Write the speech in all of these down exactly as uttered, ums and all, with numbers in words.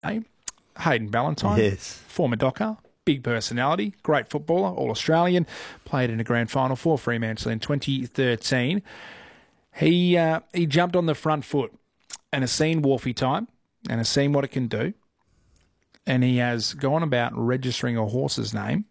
Hayden Ballantyne, Yes. former Docker, big personality, great footballer, All-Australian, played in a grand final for Fremantle in twenty thirteen. He uh, he jumped on the front foot and has seen Wharfie time and has seen what it can do. And he has gone about registering a horse's name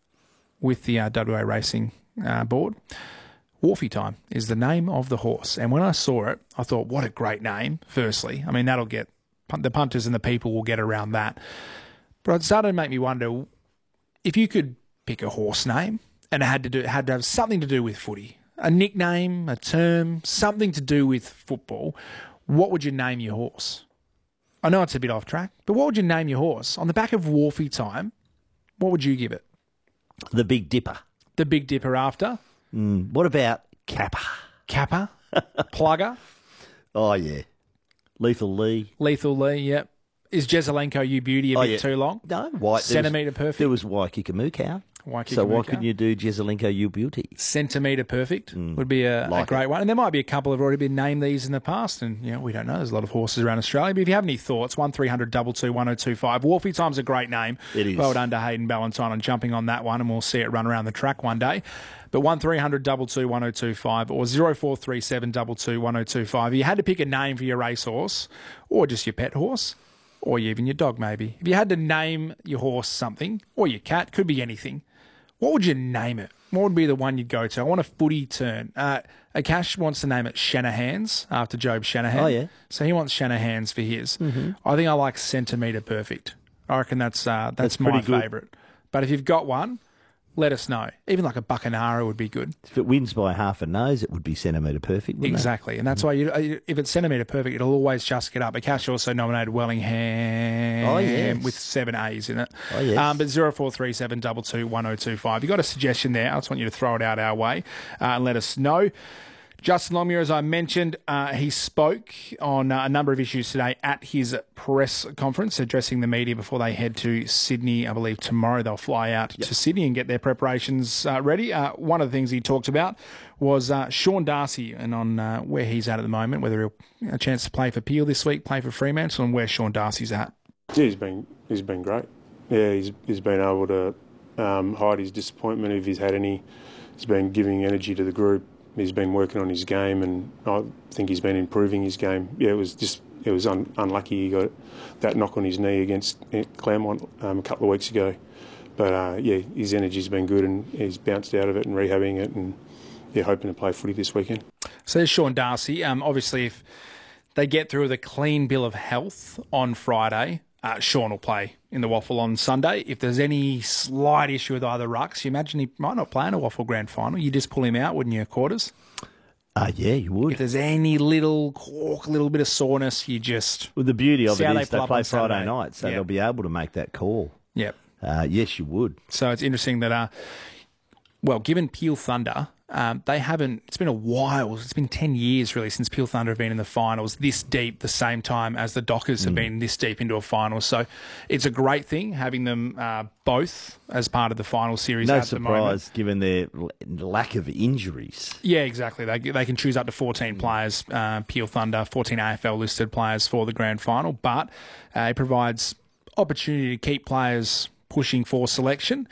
with the uh, W A Racing uh, board. Wharfie time is the name of the horse. And when I saw it, I thought, what a great name, firstly. I mean, that'll get, the punters and the people will get around that. But it started to make me wonder, if you could pick a horse name and it had to do, it had to have something to do with footy, a nickname, a term, something to do with football, what would you name your horse? I know it's a bit off track, but what would you name your horse? On the back of Wharfie time, what would you give it? The Big Dipper. The Big Dipper after? Mm, what about Kappa? Kappa? Plugger? Oh, yeah. Lethal Lee. Lethal Lee, yep. Is Jezelenko You Beauty a Oh, bit yeah. too long? No, White. Centimetre perfect? There was Waikikamuka. Waikikamuka. So why couldn't you do Jezelenko You Beauty? Centimetre perfect would be a, like a great it. one. And there might be a couple that have already been named these in the past. And, you know, we don't know. There's a lot of horses around Australia. But if you have any thoughts, one three hundred two two one oh two five. Wharfie Time's a great name. It is. Well done to Hayden Ballantyne on jumping on that one. And we'll see it run around the track one day. But one three hundred two two one oh two five or zero four three seven two two one oh two five. If you had to pick a name for your racehorse or just your pet horse, or even your dog maybe. If you had to name your horse something, or your cat, could be anything, what would you name it? What would be the one you'd go to? I want a footy turn. Uh, Akash wants to name it Shanahan's after Job Shanahan. Oh, yeah. So he wants Shanahan's for his. Mm-hmm. I think I like Centimetre Perfect. I reckon that's uh, that's, That's my pretty good. favourite. But if you've got one, let us know. Even like a Buccanara would be good. If it wins by half a nose, it would be Centimetre Perfect, wouldn't Exactly. And that's why you, if it's Centimetre Perfect, it'll always just get up. Akash also nominated Wellingham Oh, yes. with seven A's in it. Oh, yes. Um, but zero four three seven two two one oh two five. You've got a suggestion there. I just want you to throw it out our way uh, and let us know. Justin Longmuir, as I mentioned, uh, he spoke on uh, a number of issues today at his press conference, addressing the media before they head to Sydney. I believe tomorrow they'll fly out Yep. to Sydney and get their preparations uh, ready. Uh, one of the things he talked about was uh, Sean Darcy and on uh, where he's at at the moment, whether he'll a chance to play for Peel this week, play for Fremantle, and where Sean Darcy's at. Yeah, he's been he's been great. Yeah, he's he's been able to um, hide his disappointment if he's had any. He's been giving energy to the group. He's been working on his game, and I think he's been improving his game. Yeah, it was just it was un, unlucky he got that knock on his knee against Claremont um, a couple of weeks ago. But uh, yeah, his energy's been good, and he's bounced out of it and rehabbing it, and yeah, hoping to play footy this weekend. So there's Sean Darcy. Um, obviously, if they get through with a clean bill of health on Friday, uh, Sean will play in the Waffle on Sunday. If there's any slight issue with either rucks, you imagine he might not play in a Waffle Grand Final. You just pull him out, wouldn't you, quarters? Uh, yeah, you would. If there's any little cork, a little bit of soreness, you just... Well, the beauty of See it how is they they pull up play on Friday Saturday. night, so Yep. they'll be able to make that call. Yep. Uh, yes, you would. So it's interesting that, uh, well, given Peel Thunder, um, they haven't, it's been a while, it's been ten years really since Peel Thunder have been in the finals this deep, the same time as the Dockers have been this deep into a final. So it's a great thing having them uh, both as part of the final series No at the moment. surprise, given their l- lack of injuries. Yeah, exactly. They they can choose up to fourteen players, uh, Peel Thunder, fourteen A F L listed players for the grand final, but uh, it provides opportunity to keep players pushing for selection,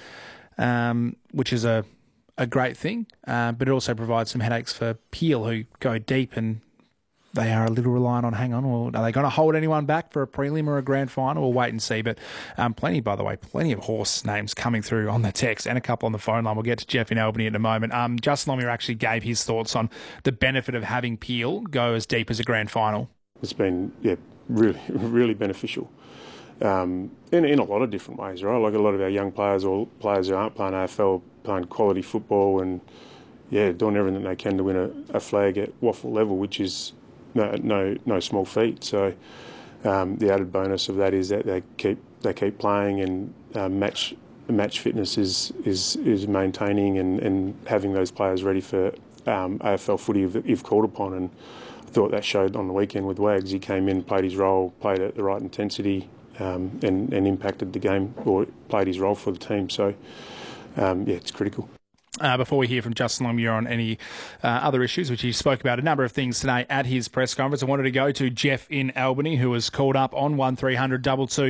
um, which is a a great thing, uh, but it also provides some headaches for Peel, who go deep and they are a little reliant on, hang on, well, are they going to hold anyone back for a prelim or a grand final? We'll wait and see. But um, plenty, by the way, plenty of horse names coming through on the text and a couple on the phone line. We'll get to Jeff in Albany in a moment. Um, Justin Longmuir actually gave his thoughts on the benefit of having Peel go as deep as a grand final. It's been yeah really really beneficial um, in in a lot of different ways, right? Like a lot of our young players or players who aren't playing A F L, playing quality football and yeah, doing everything they can to win a, a flag at Waffle level, which is no no no small feat. So um, the added bonus of that is that they keep they keep playing, and uh, match match fitness is is is maintaining and, and having those players ready for um, A F L footy if, if called upon. And I thought that showed on the weekend with Wags. He came in, played his role, played at the right intensity, um, and and impacted the game or played his role for the team. So um, yeah, it's critical. Uh, before we hear from Justin Longmuir on any uh, other issues, which he spoke about a number of things today at his press conference, I wanted to go to Jeff in Albany, who was called up on one three hundred two two